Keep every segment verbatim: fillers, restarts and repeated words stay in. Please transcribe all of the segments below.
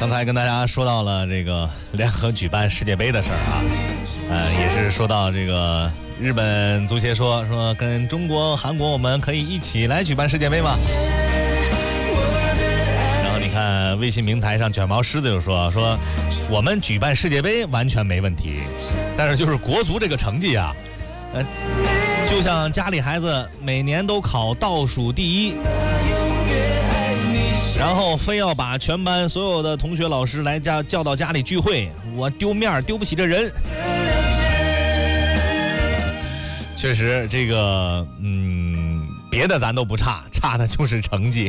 刚才跟大家说到了这个联合举办世界杯的事儿啊，呃，也是说到这个日本足协说说跟中国、韩国我们可以一起来举办世界杯嘛。然后你看微信平台上卷毛狮子就说说我们举办世界杯完全没问题，但是就是国足这个成绩啊，呃，就像家里孩子每年都考倒数第一。然后非要把全班所有的同学老师来家叫到家里聚会，我丢面丢不起这人。确实这个嗯，别的咱都不差，差的就是成绩。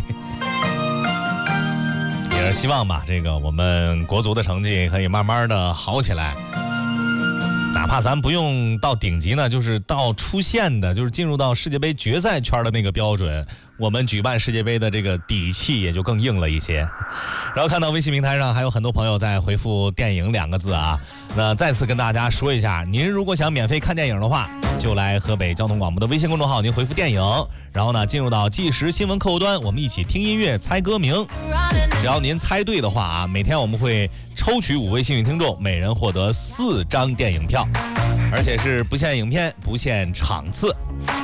也是希望吧，这个我们国足的成绩可以慢慢的好起来，哪怕咱不用到顶级呢，就是到出线的，就是进入到世界杯决赛圈的那个标准，我们举办世界杯的这个底气也就更硬了一些。然后看到微信平台上还有很多朋友在回复电影两个字啊，那再次跟大家说一下，您如果想免费看电影的话，就来河北交通广播的微信公众号，您回复电影，然后呢进入到即时新闻客户端，我们一起听音乐猜歌名，只要您猜对的话啊，每天我们会抽取五位幸运听众，每人获得四张电影票，而且是不限影片不限场次。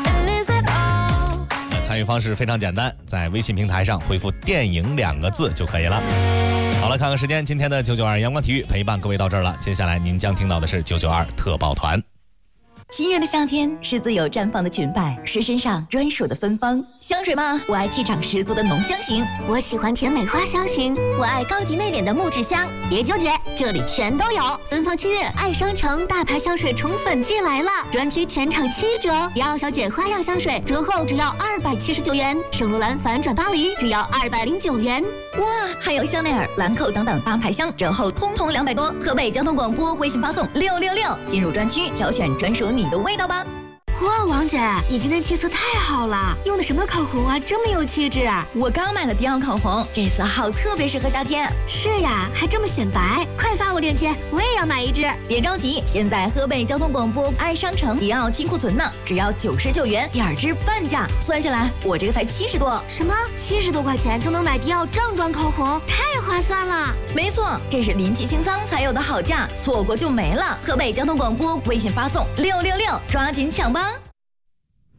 参与方式非常简单，在微信平台上回复电影两个字就可以了。好了，看看时间，今天的九九二阳光体育陪伴各位到这儿了，接下来您将听到的是九九二特报团。 七月的夏天是自由绽放的裙摆，是身上专属的芬芳。香水吗？我爱气场十足的浓香型， 我喜欢甜美花香型，我爱高级内敛的木质香。别纠结，这里全都有。芬芳七月爱商城大牌香水宠粉季来了，专区全场七折。迪奥小姐花样香水折后只要二百七十九元，圣罗兰反转巴黎只要二百零九元。 哇，还有香奈儿、兰蔻等等大牌香折后通通两百多。河北交通广播微信发送六六六，进入专区挑选专属你的味道吧。 哇，王姐，你今天气色太好了，用的什么口红啊，这么有气质啊！ 我刚买了迪奥口红，这色号特别适合夏天。 是呀，还这么显白，快发我链接，我也要买一支。 别着急，现在河北交通广播爱商城迪奥清库存呢，只要九十九元，第二支半价，算下来我这个才七十多。 什么？七十多块钱就能买迪奥正装口红，太划算了！ 没错，这是临期清仓才有的好价，错过就没了。河北交通广播微信发送六六六，抓紧抢吧！